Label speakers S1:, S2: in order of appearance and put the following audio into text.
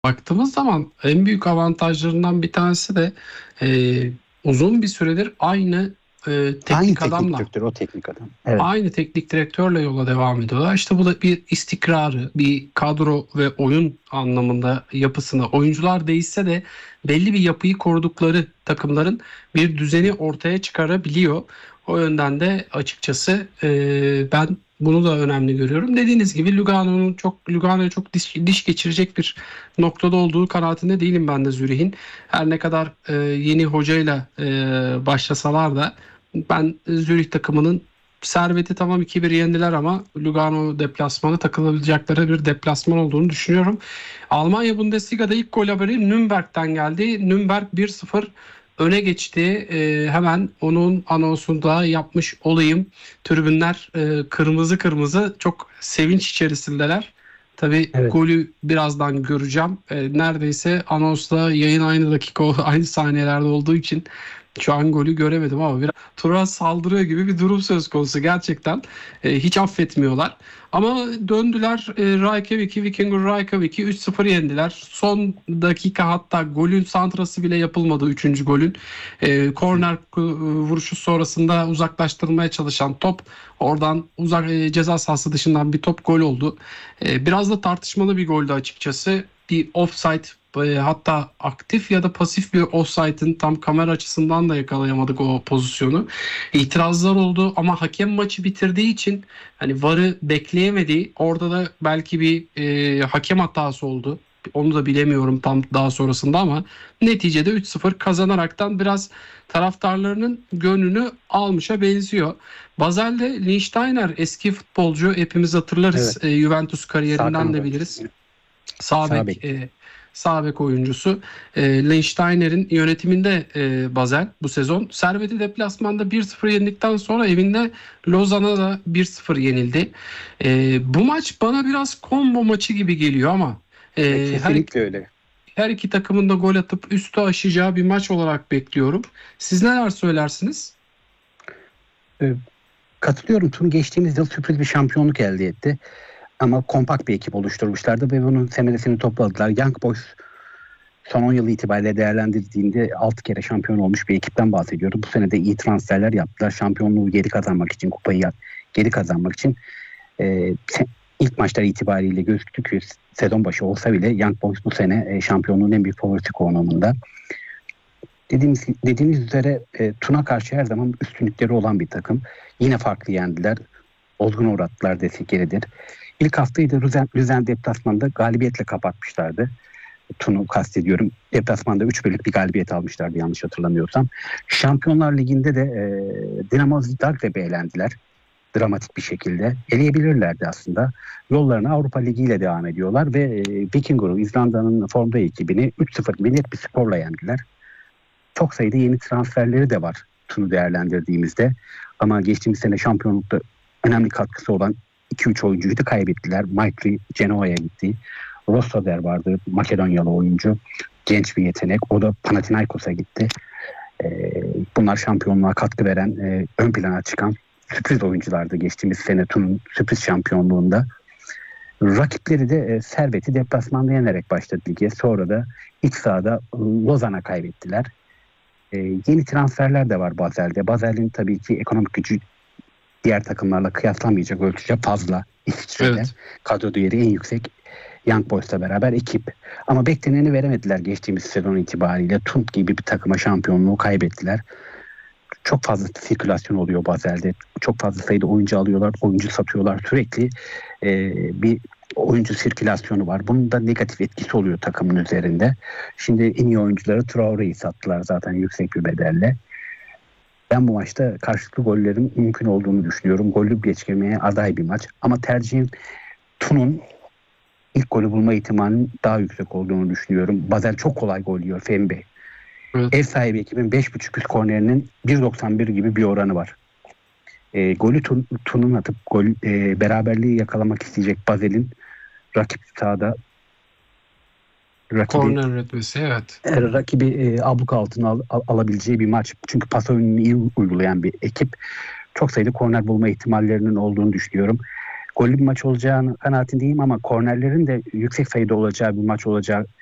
S1: Baktığımız zaman en büyük avantajlarından bir tanesi de e, uzun bir süredir
S2: Aynı
S1: teknik
S2: teknik
S1: adamla,
S2: direktör, o teknik adam. Evet,
S1: aynı teknik direktörle yola devam ediyorlar. İşte bu da bir istikrarı, bir kadro ve oyun anlamında yapısını, oyuncular değişse de belli bir yapıyı korudukları takımların bir düzeni ortaya çıkarabiliyor. O yönden de açıkçası ben bunu da önemli görüyorum. Dediğiniz gibi Lugano'ya çok diş geçirecek bir noktada olduğu kanaatinde değilim ben de Zürih'in. Her ne kadar yeni hocayla başlasalar da ben Zürih takımının serveti tamam 2-1 yendiler ama Lugano deplasmanı takılabilecekleri bir deplasman olduğunu düşünüyorum. Almanya Bundesliga'da ilk gol haberi Nürnberg'den geldi. Nürnberg 1-0 öne geçti. Hemen onun anonsunu da yapmış olayım. Tribünler kırmızı kırmızı çok sevinç içerisindeler. Tabii
S2: evet.
S1: golü birazdan göreceğim. Neredeyse anonsla yayın aynı dakika, aynı saniyelerde olduğu için şu an golü göremedim ama bir Tura saldırıyor gibi bir durum söz konusu gerçekten. Hiç affetmiyorlar. Ama döndüler Reykjavik'i, Vikingur Reykjavik'i 3-0 yendiler. Son dakika hatta golün santrası bile yapılmadı 3. golün. Korner vuruşu sonrasında uzaklaştırılmaya çalışan top oradan ceza sahası dışından bir top gol oldu. Biraz da tartışmalı bir goldü açıkçası. Bir offside, hatta aktif ya da pasif bir offside'ın tam kamera açısından da yakalayamadık o pozisyonu. İtirazlar oldu ama hakem maçı bitirdiği için hani VAR'ı bekleyemedi. Orada da belki bir hakem hatası oldu. Onu da bilemiyorum tam daha sonrasında ama neticede 3-0 kazanaraktan biraz taraftarlarının gönlünü almışa benziyor. Bazel'de Lichtsteiner eski futbolcu, hepimiz hatırlarız.
S2: Evet.
S1: Juventus
S2: Sağ
S1: kariyerinden
S2: kanat
S1: de
S2: oyuncusu.
S1: biliriz. Sağ
S2: Sağ
S1: bek
S2: bek.
S1: sağ bek oyuncusu. Lichtsteiner'in yönetiminde Basel bu sezon. Serveti deplasmanda 1-0 yendikten sonra evinde Lozan'a da 1-0 yenildi. Bu maç bana biraz combo maçı gibi geliyor ama her iki,
S2: Kesinlikle öyle.
S1: her iki takımın da gol atıp üstü aşacağı bir maç olarak bekliyorum. Siz neler söylersiniz?
S2: Ee, Katılıyorum. Tunu geçtiğimiz yıl sürpriz bir şampiyonluk elde etti. Ama kompakt bir ekip oluşturmuşlardı ve bunun semeresini topladılar. Young Boys son 10 yıl itibariyle değerlendirdiğinde 6 kere şampiyon olmuş bir ekipten bahsediyordu. Bu sene de iyi transferler yaptılar. Şampiyonluğu geri kazanmak için, kupayı geri kazanmak için e, ilk maçlar itibariyle gözüktü ki sezon başı olsa bile Young Boys bu sene şampiyonluğun en büyük favorisi konumunda. Dediğimiz üzere Tuna karşı her zaman üstünlükleri olan bir takım. Yine farklı yendiler. Olgun uğrattılar desek yeridir. İlk haftayı da Lüzen deplasmanda galibiyetle kapatmışlardı. Tun'u kastediyorum. Deplasmanda 3-1'lik bir galibiyet almışlardı yanlış hatırlamıyorsam. Şampiyonlar Ligi'nde de Dinamo Zagreb'i elendiler. Dramatik bir şekilde. Eleyebilirlerdi aslında. Yollarına Avrupa Ligi ile devam ediyorlar ve Vikingur'u, İzlanda'nın formda ekibini 3-0 gibi net bir skorla yendiler. Çok sayıda yeni transferleri de var Tun'u değerlendirdiğimizde. Ama geçtiğimiz sene şampiyonlukta önemli katkısı olan 2-3 oyuncuyu da kaybettiler. Maikli Genoa'ya gitti. Rossoder vardı, Makedonyalı oyuncu. Genç bir yetenek. O da Panathinaikos'a gitti. Bunlar şampiyonluğa katkı veren, ön plana çıkan sürpriz oyunculardı geçtiğimiz sene Tun'un sürpriz şampiyonluğunda. Rakipleri de Servet'i deplasmanda yenerek başladı lige. Sonra da iç sahada Lozan'a kaybettiler. Yeni transferler de var Basel'de. Basel'in tabii ki ekonomik gücü diğer takımlarla kıyaslamayacak ölçüde fazla. İsviçre'de
S1: Evet.
S2: kadro değeri en yüksek Young Boys'la beraber ekip. Ama bekleneni veremediler geçtiğimiz sezon itibariyle. Tunt gibi bir takıma şampiyonluğu kaybettiler. Çok fazla sirkülasyon oluyor Basel'de. Çok fazla sayıda oyuncu alıyorlar, oyuncu satıyorlar. Sürekli bir oyuncu sirkülasyonu var. Bunun da negatif etkisi oluyor takımın üzerinde. Şimdi en iyi oyuncuları Traore'yi sattılar zaten yüksek bir bedelle. Ben bu maçta karşılıklı gollerin mümkün olduğunu düşünüyorum. Gollü geçirmeye aday bir maç. Ama tercihim Tun'un ilk golü bulma ihtimalinin daha yüksek olduğunu düşünüyorum. Basel çok kolay gol yiyor Fembe.
S1: Evet.
S2: Ev sahibi ekibin 5.5 üst kornerinin 1.91 gibi bir oranı var. Golü Tun'un atıp beraberliği yakalamak isteyecek Basel'in rakip sahada rakibi
S1: Corner üretmesi, evet.
S2: abluk altına alabileceği bir maç. Çünkü pas oyununu iyi uygulayan bir ekip. Çok sayıda korner bulma ihtimallerinin olduğunu düşünüyorum. Gollü bir maç olacağını kanaatindeyim ama kornerlerin de yüksek sayıda olacağı bir maç olacağı